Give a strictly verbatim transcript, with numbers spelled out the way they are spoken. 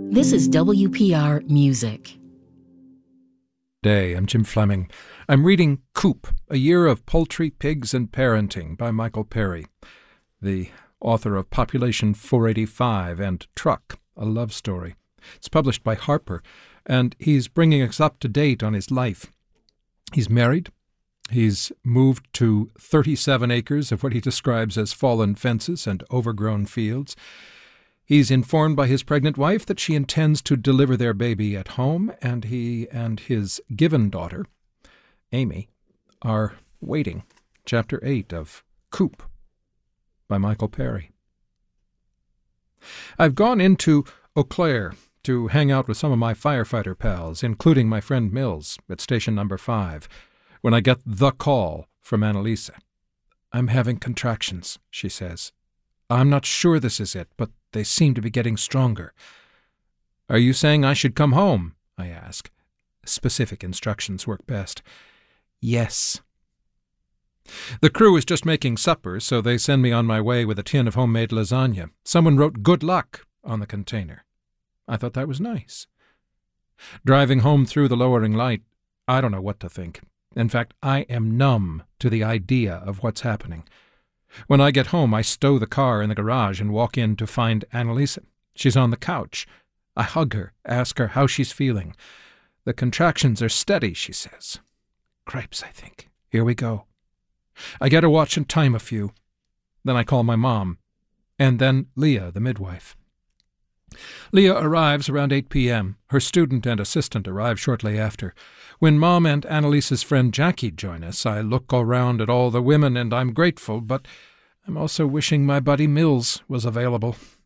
This is W P R Music. Day, I'm Jim Fleming. I'm reading Coop, A Year of Poultry, Pigs, and Parenting by Michael Perry, the author of Population four eighty-five and Truck, a Love Story. It's published by Harper, and he's bringing us up to date on his life. He's married. He's moved to thirty-seven acres of what he describes as fallen fences and overgrown fields. He's informed by his pregnant wife that she intends to deliver their baby at home, and he and his given daughter, Amy, are waiting. Chapter eight of Coop by Michael Perry. I've gone into Eau Claire to hang out with some of my firefighter pals, including my friend Mills at station number five, when I get the call from Annalisa. "I'm having contractions," she says. "I'm not sure this is it, but they seem to be getting stronger." "Are you saying I should come home?" I ask. Specific instructions work best. "Yes." The crew is just making supper, so they send me on my way with a tin of homemade lasagna. Someone wrote "Good luck" on the container. I thought that was nice. Driving home through the lowering light, I don't know what to think. In fact, I am numb to the idea of what's happening. When I get home, I stow the car in the garage and walk in to find Annalisa. She's on the couch. I hug her, ask her how she's feeling. "The contractions are steady," she says. Cripes, I think. Here we go. I get a watch and time a few. Then I call my mom. And then Leah, the midwife. Leah arrives around eight p.m. Her student and assistant arrive shortly after. When Mom and Annalisa's friend Jackie join us, I look around at all the women, and I'm grateful, but I'm also wishing my buddy Mills was available.